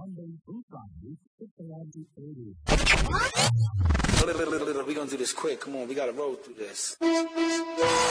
Mondays through Fridays, 6 a.m. to 8 a.m. We're gonna do this quick. Come on, we gotta roll through this.